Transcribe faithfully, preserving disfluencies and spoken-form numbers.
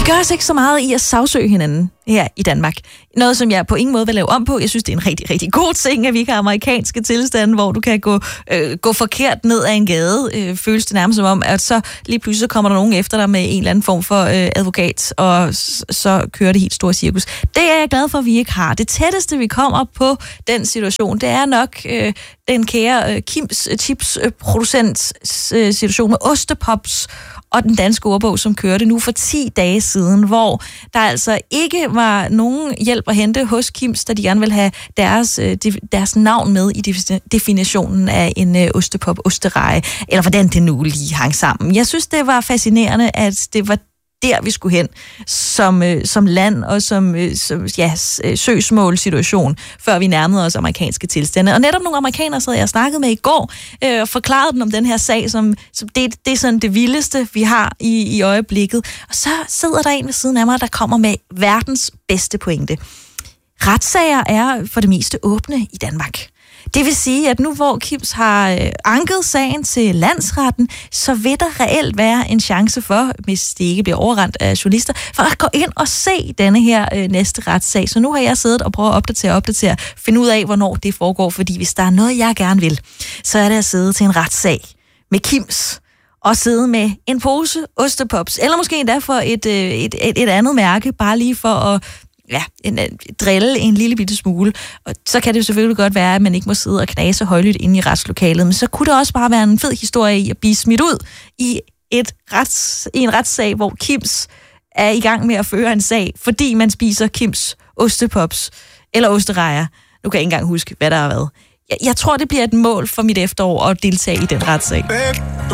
gør os ikke så meget i at sagsøge hinanden her i Danmark. Noget, som jeg på ingen måde vil lave om på. Jeg synes, det er en rigtig, rigtig god ting, at vi ikke har amerikanske tilstande, hvor du kan gå, øh, gå forkert ned ad en gade. Øh, føles det nærmest som om, at så lige pludselig kommer der nogen efter dig med en eller anden form for øh, advokat, og s- så kører det helt store cirkus. Det er jeg glad for, at vi ikke har. Det tætteste, vi kommer på den situation, det er nok øh, den kære øh, Kims øh, chipsproducent øh, situation med Ostepops og den danske ordbog, som kørte nu for ti dage siden, hvor der altså ikke var nogen hjælp at hente hos Kims, da de gerne vil have deres, deres navn med i definitionen af en ostepop, ostereje, eller hvordan det nu lige hang sammen. Jeg synes, det var fascinerende, at det var der, vi skulle hen som, øh, som land og som, øh, som ja, søgsmålsituation, før vi nærmede os amerikanske tilstande. Og netop nogle amerikanere, så jeg snakkede med i går, øh, og forklarede dem om den her sag, som, som det, det er sådan det vildeste, vi har i, i øjeblikket. Og så sidder der en ved siden af mig, der kommer med verdens bedste pointe. Retssager er for det meste åbne i Danmark. Det vil sige, at nu hvor Kims har øh, anket sagen til landsretten, så vil der reelt være en chance for, hvis det ikke bliver overrendt af journalister, for at gå ind og se denne her øh, næste retssag. Så nu har jeg siddet og prøvet at opdatere, opdatere, finde ud af, hvornår det foregår, fordi hvis der er noget, jeg gerne vil, så er det at sidde til en retssag med Kims og sidde med en pose ostepops, eller måske endda for et, øh, et, et, et andet mærke, bare lige for at ja, en, en, drille en lille bitte smule. Og så kan det jo selvfølgelig godt være, at man ikke må sidde og knase højlydt inde i retslokalet, men så kunne det også bare være en fed historie i at blive smidt ud i, et rets, i en retssag, hvor Kims er i gang med at føre en sag, fordi man spiser Kims ostepops eller osterejer. Nu kan jeg ikke engang huske, hvad der har været. Jeg, jeg tror, det bliver et mål for mit efterår at deltage i den retssag.